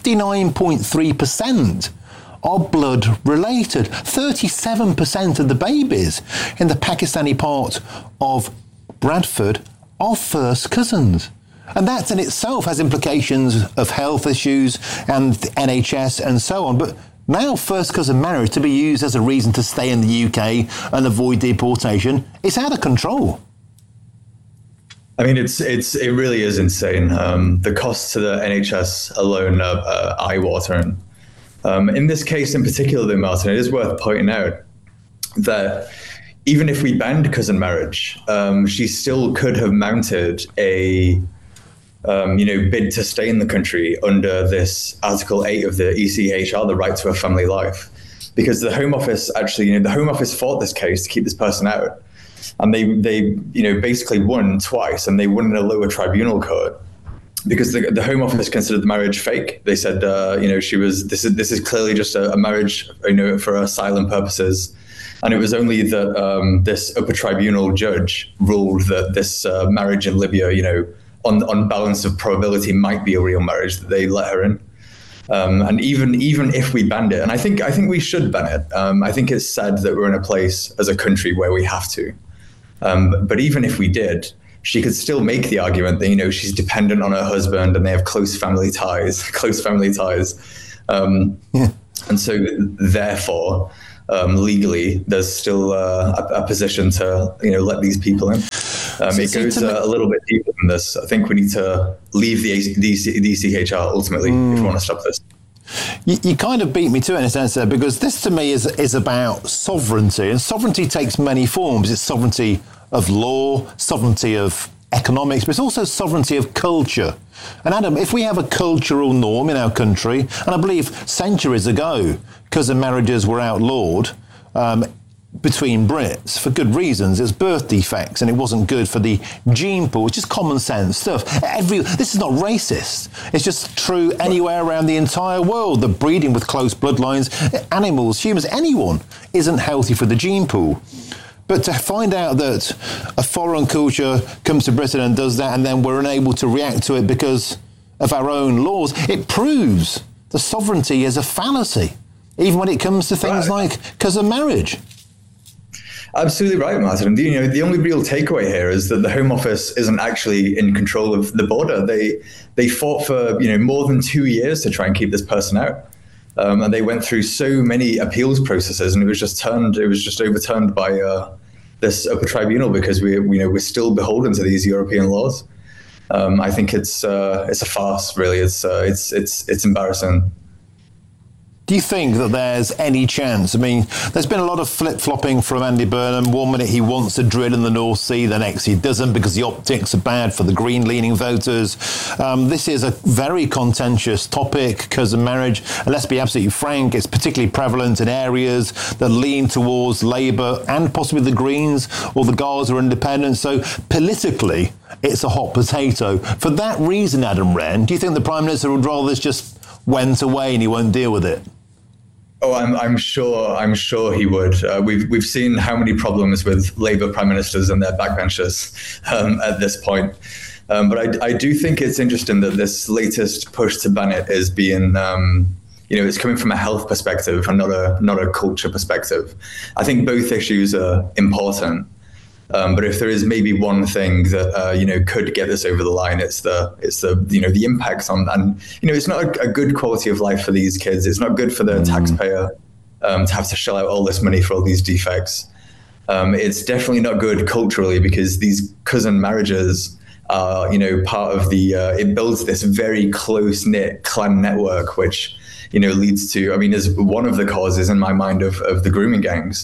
59.3% are blood related. 37% of the babies in the Pakistani part of Bradford are first cousins. And that in itself has implications of health issues and the NHS and so on. But now first cousin marriage to be used as a reason to stay in the UK and avoid deportation, it's out of control. I mean, it really is insane. The costs to the NHS alone are eye-watering. In this case in particular, though, Martin, it is worth pointing out that even if we banned cousin marriage, she still could have mounted a bid to stay in the country under this Article 8 of the ECHR, the right to a family life, because the Home Office the Home Office fought this case to keep this person out. And they basically won twice, and they won in a lower tribunal court because the Home Office considered the marriage fake. They said, this is clearly just a marriage, for asylum purposes. And it was only that this upper tribunal judge ruled that this marriage in Libya, on balance of probability, might be a real marriage, that they let her in. And even if we banned it, and I think we should ban it. I think it's sad that we're in a place as a country where we have to. But even if we did, she could still make the argument that, she's dependent on her husband and they have close family ties. And so therefore, legally, there's still a position to, let these people in. It goes a little bit deeper than this. I think we need to leave the ECHR ultimately if we want to stop this. You kind of beat me to it in a sense there, because this to me is about sovereignty, and sovereignty takes many forms. It's sovereignty of law, sovereignty of economics, but it's also sovereignty of culture. And Adam, if we have a cultural norm in our country, and I believe centuries ago, cousin marriages were outlawed between Brits for good reasons. It's birth defects, and it wasn't good for the gene pool. It's just common sense stuff. This is not racist. It's just true anywhere around the entire world. The breeding with close bloodlines, animals, humans, anyone isn't healthy for the gene pool. But to find out that a foreign culture comes to Britain and does that, and then we're unable to react to it because of our own laws, it proves the sovereignty is a fallacy, even when it comes to things like cousin marriage. Absolutely right, Martin. The only real takeaway here is that the Home Office isn't actually in control of the border. They fought for more than 2 years to try and keep this person out, and they went through so many appeals processes, and it was just overturned by this upper tribunal because we're still beholden to these European laws. I think it's a farce, really. It's embarrassing. Do you think that there's any chance? I mean, there's been a lot of flip-flopping from Andy Burnham. 1 minute he wants to drill in the North Sea, the next he doesn't because the optics are bad for the Green-leaning voters. This is a very contentious topic, cousin marriage. And let's be absolutely frank, it's particularly prevalent in areas that lean towards Labour and possibly the Greens or the Gaza Independents. So politically, it's a hot potato. For that reason, Adam Wren, do you think the Prime Minister would rather this just went away and he won't deal with it? Oh, I'm sure he would. We've seen how many problems with Labour prime ministers and their backbenchers at this point. But I do think it's interesting that this latest push to ban it is being, it's coming from a health perspective and not a culture perspective. I think both issues are important. But if there is maybe one thing that could get this over the line, it's the impact on, and it's not a good quality of life for these kids. It's not good for the taxpayer to have to shell out all this money for all these defects. It's definitely not good culturally because these cousin marriages are part of the. It builds this very close knit clan network, which leads to. I mean, is one of the causes in my mind of the grooming gangs.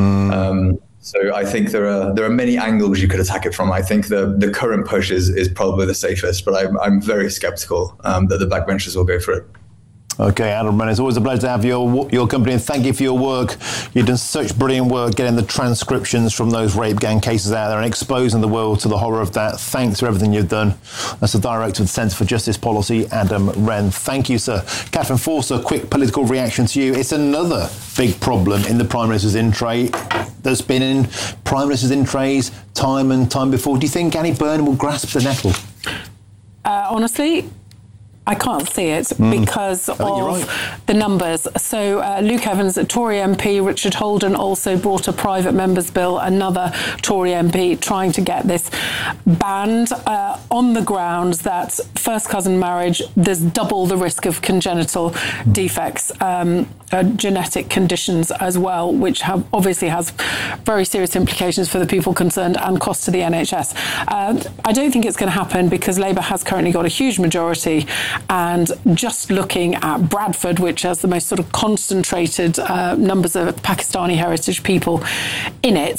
So I think there are many angles you could attack it from. I think the current push is probably the safest, but I'm very skeptical that the backbenchers will go for it. Okay, Adam Wren, it's always a pleasure to have your company, and thank you for your work. You've done such brilliant work getting the transcriptions from those rape gang cases out there and exposing the world to the horror of that. Thanks for everything you've done. That's the Director of the Centre for Justice Policy, Adam Wren. Thank you, sir. Catherine Forster, quick political reaction to you. It's another big problem in the Prime Minister's in tray. There's been in Prime Minister's in trays time and time before. Do you think Andy Burnham will grasp the nettle? Honestly, I can't see it because of the numbers. So Luke Evans, a Tory MP, Richard Holden also brought a private member's bill, another Tory MP, trying to get this banned on the grounds that first cousin marriage, there's double the risk of congenital defects, genetic conditions as well, which obviously has very serious implications for the people concerned and cost to the NHS. I don't think it's going to happen because Labour has currently got a huge majority. And just looking at Bradford, which has the most sort of concentrated numbers of Pakistani heritage people in it,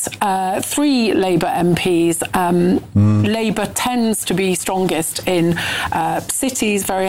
3 Labour MPs. Labour tends to be strongest in cities, very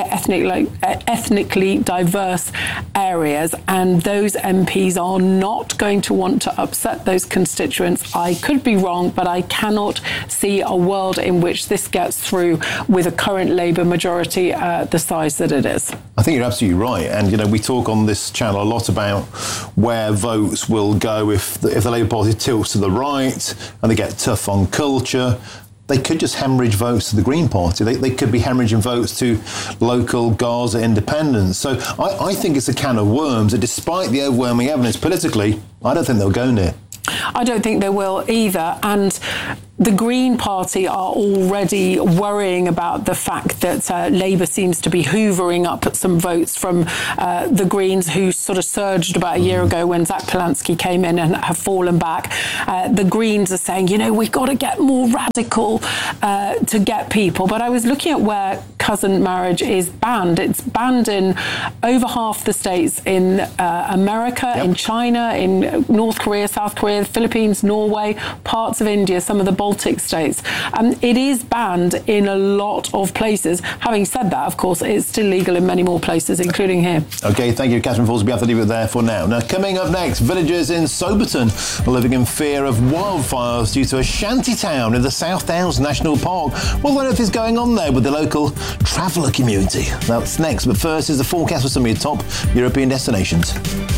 ethnically diverse areas, and those MPs are not going to want to upset those constituents. I could be wrong, but I cannot see a world in which this gets through with a current Labour majority the size that it is. I think you're absolutely right. And, you know, we talk on this channel a lot about where votes will go if the Labour Party tilts to the right and they get tough on culture. They could just hemorrhage votes to the Green Party. They could be hemorrhaging votes to local Gaza independents. So I think it's a can of worms. And despite the overwhelming evidence politically, I don't think they'll go near. I don't think they will either. And the Green Party are already worrying about the fact that Labour seems to be hoovering up some votes from the Greens, who sort of surged about a year ago when Zach Polanski came in and have fallen back. The Greens are saying, you know, we've got to get more radical to get people. But I was looking at where cousin marriage is banned. It's banned in over half the states in America, in China, in North Korea, South Korea, the Philippines, Norway, parts of India, some of the Baltic states. It is banned in a lot of places. Having said that, of course, it's still legal in many more places, including here. OK, thank you, Catherine Falls. We have to leave it there for now. Now, coming up next, villagers in Soberton are living in fear of wildfires due to a shanty town in the South Downs National Park. What on earth is going on there with the local traveller community? That's next, but first is the forecast for some of your top European destinations.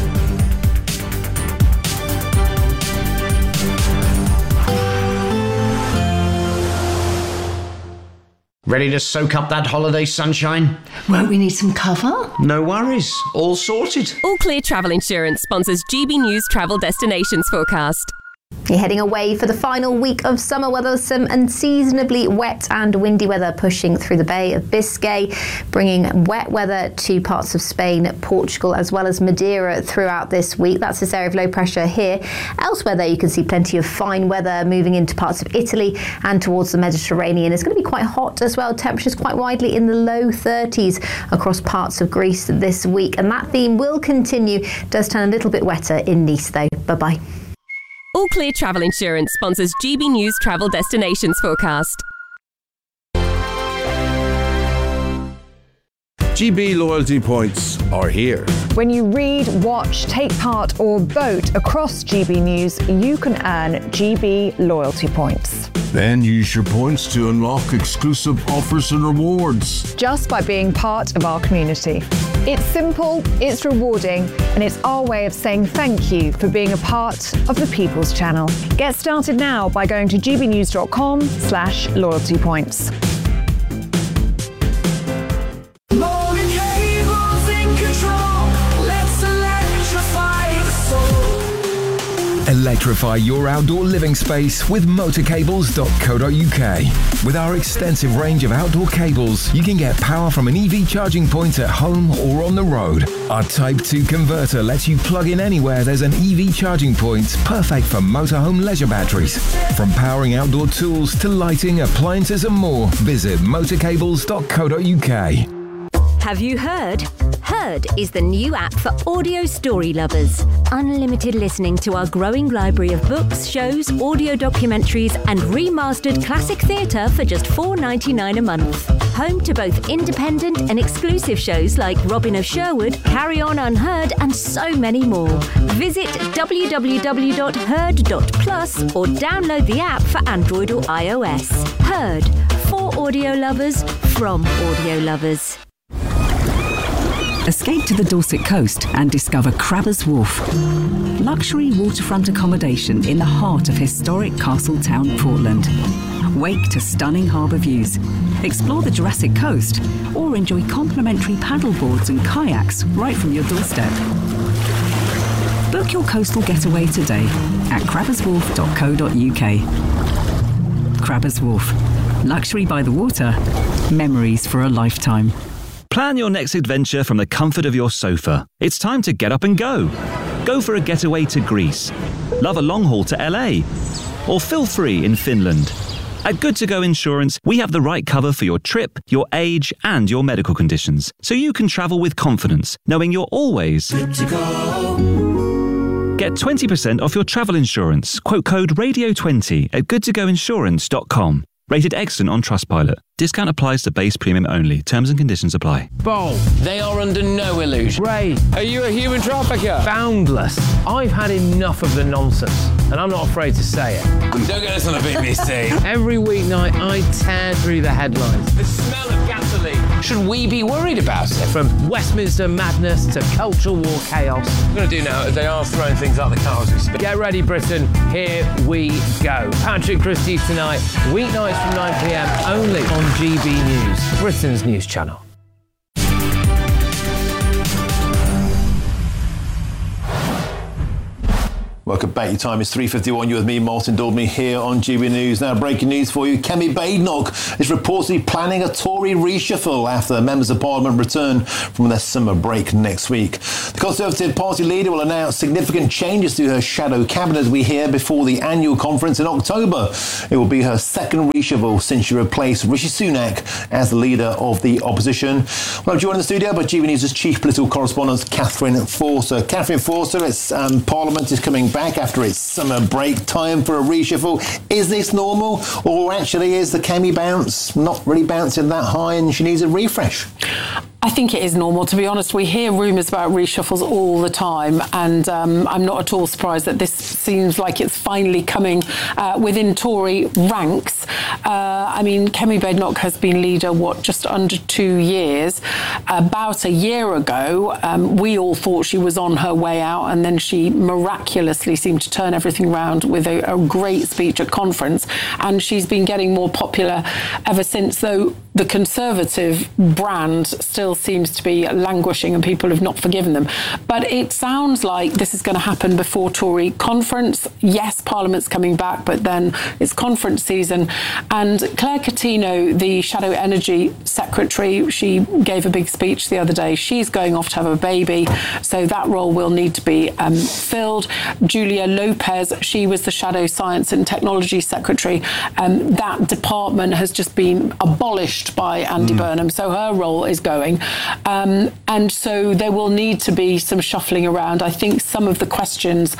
Ready to soak up that holiday sunshine? Won't we need some cover? No worries. All sorted. All Clear Travel Insurance sponsors GB News Travel Destinations Forecast. You're heading away for the final week of summer weather, some unseasonably wet and windy weather pushing through the Bay of Biscay, bringing wet weather to parts of Spain, Portugal, as well as Madeira throughout this week. That's this area of low pressure here. Elsewhere, though, you can see plenty of fine weather moving into parts of Italy and towards the Mediterranean. It's going to be quite hot as well. Temperatures quite widely in the low 30s across parts of Greece this week. And that theme will continue. It does turn a little bit wetter in Nice, though. Bye-bye. All Clear Travel Insurance sponsors GB News Travel Destinations Forecast. GB loyalty points are here. When you read, watch, take part or vote across GB News, you can earn GB loyalty points. Then use your points to unlock exclusive offers and rewards. Just by being part of our community. It's simple, it's rewarding, and it's our way of saying thank you for being a part of the People's Channel. Get started now by going to gbnews.com/loyalty points. Electrify your outdoor living space with motorcables.co.uk. With our extensive range of outdoor cables, you can get power from an EV charging point at home or on the road. Our Type 2 converter lets you plug in anywhere there's an EV charging point, perfect for motorhome leisure batteries. From powering outdoor tools to lighting, appliances and more, visit motorcables.co.uk. Have you heard? Heard is the new app for audio story lovers. Unlimited listening to our growing library of books, shows, audio documentaries, and remastered classic theatre for just $4.99 a month. Home to both independent and exclusive shows like Robin of Sherwood, Carry On Unheard, and so many more. Visit www.heard.plus or download the app for Android or iOS. Heard, for audio lovers, from audio lovers. Escape to the Dorset coast and discover Crabbers Wharf. Luxury waterfront accommodation in the heart of historic Castletown, Portland. Wake to stunning harbour views. Explore the Jurassic Coast or enjoy complimentary paddleboards and kayaks right from your doorstep. Book your coastal getaway today at crabberswharf.co.uk. Crabbers Wharf. Luxury by the water. Memories for a lifetime. Plan your next adventure from the comfort of your sofa. It's time to get up and go. Go for a getaway to Greece. Love a long haul to LA. Or feel free in Finland. At Good To Go Insurance, we have the right cover for your trip, your age, and your medical conditions, so you can travel with confidence, knowing you're always good to go. Get 20% off your travel insurance. Quote code RADIO20 at goodtogoinsurance.com. Rated excellent on Trustpilot. Discount applies to base premium only. Terms and conditions apply. Bo, they are under no illusion. Ray, are you a human trafficker? Boundless. I've had enough of the nonsense, and I'm not afraid to say it. Don't get this on the BBC. Every weeknight, I tear through the headlines. The smell of gasoline. Should we be worried about it? From Westminster madness to cultural war chaos. What I'm going to do now is they are throwing things out the car as we speak. Get ready, Britain. Here we go. Patrick Christie's tonight, weeknights from 9 p.m. only on GB News, Britain's news channel. Welcome back. Your time is 3:51. You're with me, Martin Daubney, here on GB News. Now, breaking news for you. Kemi Badenoch is reportedly planning a Tory reshuffle after members of Parliament return from their summer break next week. The Conservative Party leader will announce significant changes to her shadow cabinet, we hear, before the annual conference in October. It will be her second reshuffle since she replaced Rishi Sunak as the leader of the opposition. Well, I'm joined in the studio by GB News' chief political correspondent, Catherine Forster. Catherine Forster, it's Parliament is coming back after its summer break. Time for a reshuffle. Is this normal, or actually is the Kemi bounce not really bouncing that high and she needs a refresh? I think it is normal. To be honest, we hear rumours about reshuffles all the time, and I'm not at all surprised that this seems like it's finally coming within Tory ranks. I mean, Kemi Badenoch has been leader, just under 2 years. About a year ago, we all thought she was on her way out, and then she miraculously seemed to turn everything around with a great speech at conference, and she's been getting more popular ever since, though the Conservative brand still seems to be languishing and people have not forgiven them. But it sounds like this is going to happen before Tory conference. Yes, Parliament's coming back, but then it's conference season. And Claire Coutinho, the Shadow Energy Secretary, she gave a big speech the other day. She's going off to have a baby, so that role will need to be filled. Julia Lopez, she was the Shadow Science and Technology Secretary. That department has just been abolished by Andy Burnham, so her role is going. And so there will need to be some shuffling around. I think some of the questions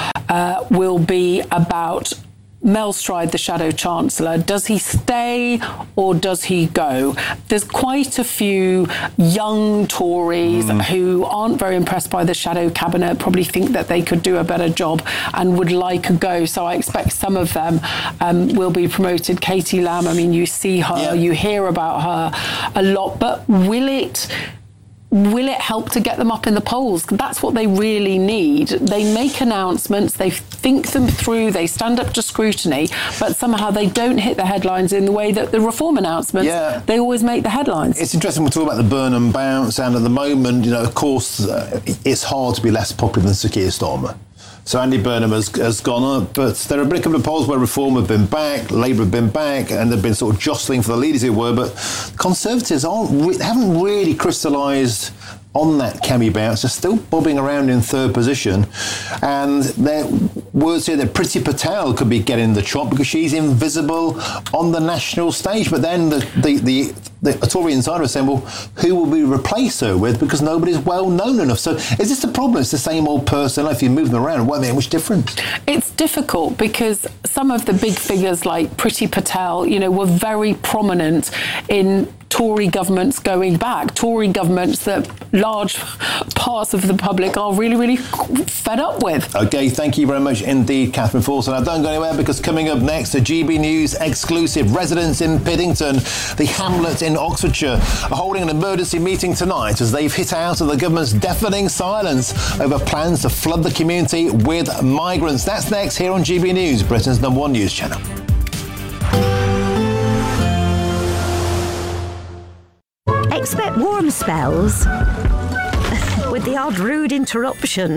will be about Mel Stride, the Shadow Chancellor. Does he stay or does he go? There's quite a few young Tories who aren't very impressed by the Shadow Cabinet, probably think that they could do a better job and would like a go. So I expect some of them will be promoted. Katie Lamb, I mean, you see her, you hear about her a lot, but will it help to get them up in the polls? That's what they really need. They make announcements, they think them through, they stand up to scrutiny, but somehow they don't hit the headlines in the way that the reform announcements, they always make the headlines. It's interesting, we're talking about the Burnham bounce, and at the moment, of course, it's hard to be less popular than Sir Keir Starmer. So Andy Burnham has gone up, but there have been a couple of polls where Reform have been back, Labour have been back, and they've been sort of jostling for the lead, as it were, but Conservatives haven't really crystallised on that Kemi bounce. They're still bobbing around in third position, and there words here that Priti Patel could be getting the chop because she's invisible on the national stage. But then the Tory insider is saying, well, who will we replace her with? Because nobody's well known enough. So is this the problem? It's the same old person. If you move them around, what makes difference? It's difficult because some of the big figures like Priti Patel, were very prominent in Tory governments going back, Tory governments that large parts of the public are really, really fed up with. OK, thank you very much indeed, Catherine Forster. Now, don't go anywhere, because coming up next, a GB News exclusive. Residents in Piddington, the hamlet in in Oxfordshire are holding an emergency meeting tonight as they've hit out of the government's deafening silence over plans to flood the community with migrants. That's next here on GB News, Britain's #1 news channel. Expect warm spells with the odd rude interruption.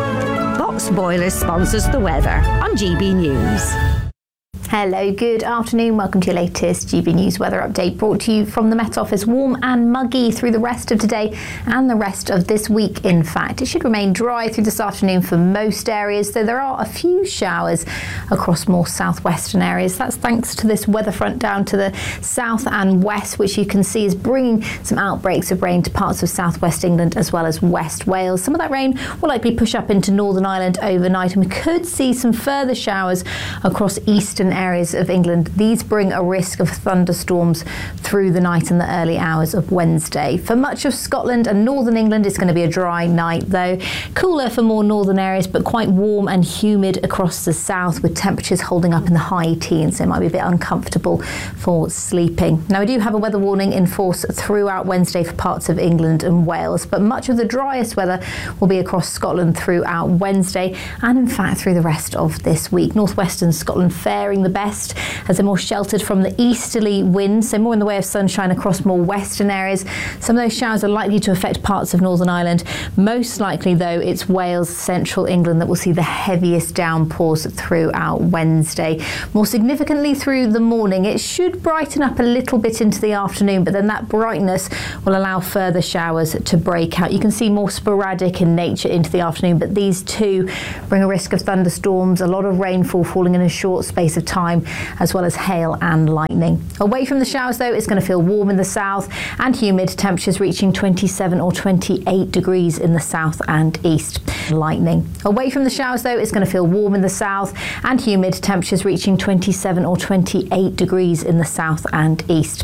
Box Boilers sponsors the weather on GB News. Hello, good afternoon. Welcome to your latest GB News weather update, brought to you from the Met Office. Warm and muggy through the rest of today and the rest of this week, in fact. It should remain dry through this afternoon for most areas, though there are a few showers across more southwestern areas. That's thanks to this weather front down to the south and west, which you can see is bringing some outbreaks of rain to parts of southwest England as well as West Wales. Some of that rain will likely push up into Northern Ireland overnight, and we could see some further showers across eastern areas of England. These bring a risk of thunderstorms through the night and the early hours of Wednesday. For much of Scotland and northern England, it's going to be a dry night though. Cooler for more northern areas, but quite warm and humid across the south, with temperatures holding up in the high teens. So it might be a bit uncomfortable for sleeping. Now, we do have a weather warning in force throughout Wednesday for parts of England and Wales, but much of the driest weather will be across Scotland throughout Wednesday and in fact through the rest of this week. Northwestern Scotland faring the best as they're more sheltered from the easterly winds, so more in the way of sunshine across more western areas. Some of those showers are likely to affect parts of Northern Ireland. Most likely though, it's Wales, central England that will see the heaviest downpours throughout Wednesday. More significantly through the morning, it should brighten up a little bit into the afternoon, but then that brightness will allow further showers to break out. You can see more sporadic in nature into the afternoon, but these too bring a risk of thunderstorms, a lot of rainfall falling in a short space of time, as well as hail and lightning. Away from the showers though, it's going to feel warm in the south and humid, temperatures reaching 27 or 28 degrees in the south and east. Lightning. Away from the showers though, it's going to feel warm in the south and humid, temperatures reaching 27 or 28 degrees in the south and east.